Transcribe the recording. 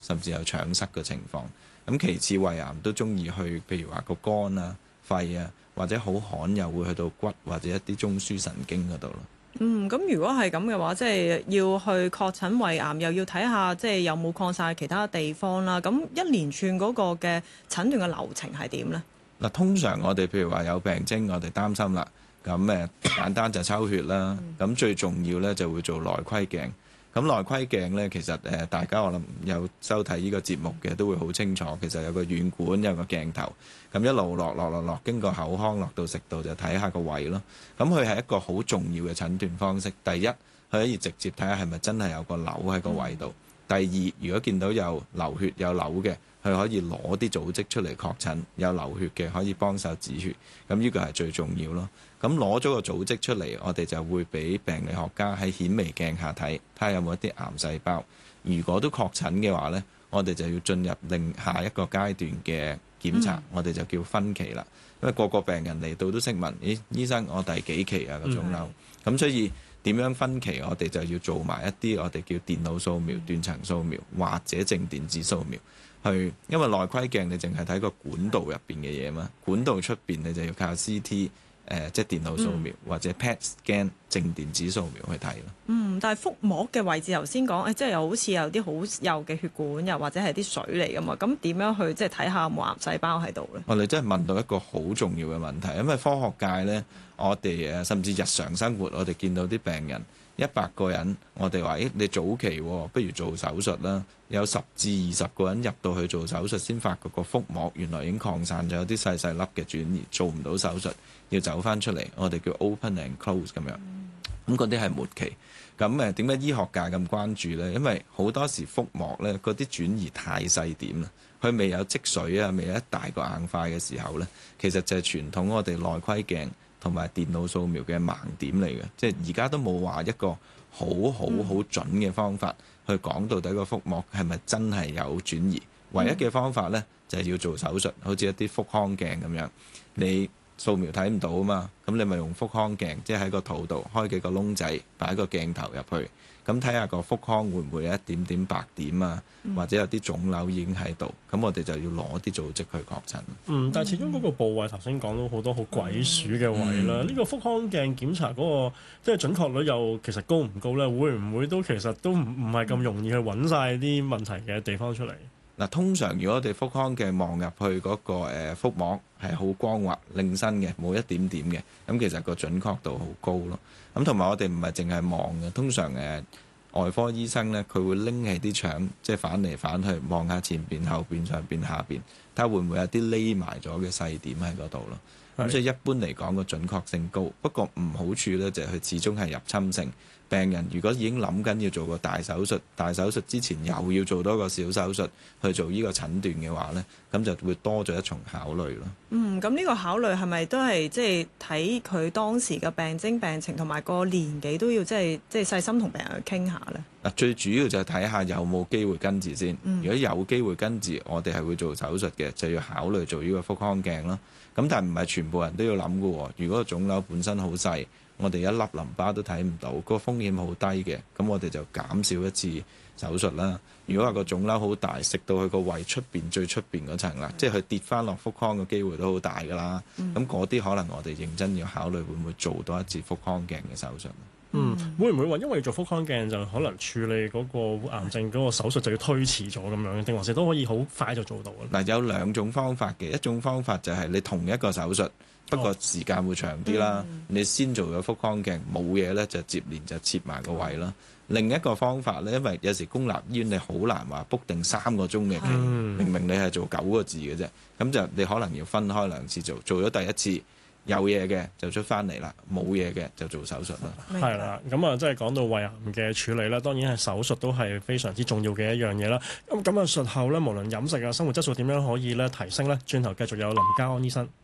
甚至有腸塞嘅情況。咁其次胃癌都中意去，譬如話個肝啊、肺啊，或者好罕有會去到骨或者一啲中樞神經嗰度咯。 咁如果係咁嘅話，即係要去確診胃癌，又要睇下即係有冇擴散其他地方啦。咁一連串嗰個嘅診斷嘅流程係點呢？ 嗱，通常我哋譬如話有病徵，我哋擔心啦，咁簡單就抽血啦。咁最重要咧就會做內窺鏡。咁內窺鏡咧，其實大家我諗有收睇呢個節目嘅都會好清楚，其實有個軟管，有個鏡頭，咁一路落，經過口腔落到食道就睇下個胃咯。咁佢係一個好重要嘅診斷方式。第一，佢可以直接睇下係咪真係有個瘤喺個胃度。第二，如果見到有流血有瘤嘅，佢可以攞啲組織出嚟確診，有流血嘅可以幫手止血。咁呢個係最重要咯。咁攞咗個組織出嚟，我哋就會俾病理學家喺顯微鏡下睇下有冇一啲癌細胞。如果都確診嘅話呢，我哋就要進入另下一個階段嘅檢查，我哋就叫分期啦。因為個病人嚟到都識問，咦，醫生我第幾期啊個腫瘤？咁所以點樣分期，我哋就要做埋一啲我哋叫電腦掃描、斷層掃描或者靜電子掃描。因為內窺鏡你淨係睇個管道入邊嘅嘢嘛，管道出邊你就要靠 CT。即係電腦掃描或者 PET scan 靜電子掃描去睇咯。 但係腹膜嘅位置頭先講，即係又好似有啲好幼嘅血管，又或者係啲水嚟㗎嘛。咁點樣去即係睇下有冇癌細胞喺度咧？我哋真係問到一個好重要嘅問題，因為科學界咧，我哋甚至日常生活，我哋見到啲病人100個人，我哋話你早期不如做手術啦。有10至20個人入到去做手術，先發覺個腹膜原來已經擴散咗，有啲細粒嘅轉移，做唔到手術，要走翻出嚟，我哋叫 open and close 咁樣。咁嗰啲係末期。咁點解醫學界咁關注呢？因為好多時腹膜呢嗰啲轉移太細點啦，佢未有積水啊，未有一大個硬塊嘅時候呢，其實就係傳統我哋內窺鏡同埋電腦掃描嘅盲點嚟嘅。即係而家都冇話一個好準嘅方法去講到底個腹膜係咪真係有轉移。唯一嘅方法呢，就係要做手術，好似一啲腹腔鏡咁樣，你掃描睇唔到啊嘛，咁你咪用腹腔鏡，即係喺個肚度開幾個窿仔，擺個鏡頭入去，咁睇下個腹腔會唔會有一點點白點啊，或者有啲腫瘤已經喺度，咁我哋就要攞啲組織去確診。 但係始終嗰個部位頭先講到好多好鬼鼠嘅位啦，呢個腹腔鏡檢查嗰個即係準確率又其實高唔高咧？會唔會都其實都唔係咁容易去揾晒啲問題嘅地方出嚟？ 嗱，通常如果我哋腹腔鏡望入去嗰個腹膜係好光滑、擰身嘅，冇一點點嘅，咁其實個準確度好高咯。咁同埋我哋唔係淨係望嘅，通常外科醫生呢，佢會拎起啲腸，即係反嚟反去望下前邊、後邊、上邊、下邊，睇下會唔會有啲匿埋咗嘅細點喺嗰度咯。咁所以一般嚟講個準確性高，不過唔好處呢，就係佢始終係入侵性。病人如果已經諗緊要做個大手術，大手術之前又要做多個小手術去做呢個診斷嘅話呢，咁就會多咗一重考慮咯。 咁呢個考慮係咪都係即係睇佢當時嘅病徵病情同埋個年紀都要即係細心同病人去傾下呢？ 最主要就係睇下有冇機會根治先。如果有機會根治，我哋係會做手術嘅，就要考慮做呢個腹腔鏡咯。咁但係唔係全部人都要諗嘅喎。如果個腫瘤本身好細，我哋一粒淋巴都睇唔到，個風險好低嘅，咁我哋就減少一次手術啦。如果話個腫瘤好大，食到佢個胃出邊最出邊嗰層啦，即係佢跌翻落腹腔嘅機會都好大㗎啦。咁嗰啲可能我哋認真要考慮會唔會做多一次腹腔鏡嘅手術。 會唔會話因為做腹腔鏡就可能處理嗰個癌症嗰個手術就要推遲咗咁樣，定還是都可以好快就做到咧？ 有2種方法嘅，一種方法就係你同一個手術，不過時間會長啲啦。你先做咗腹腔鏡，冇嘢呢就接連就切埋個胃啦。另一個方法呢，因為有時公立醫院你好難話 book 定3個鐘嘅期，明明你係做9個字嘅啫，咁就你可能要分開2次做，做咗第一次。有嘢嘅就出翻嚟啦，冇嘢嘅就做手術啦。 係啦，咁啊，即係講到胃癌嘅處理啦，當然係手術都係非常之重要嘅一樣嘢啦。咁啊，術後咧，無論飲食啊、生活質素點樣可以咧提升咧，轉頭繼續有林嘉安醫生。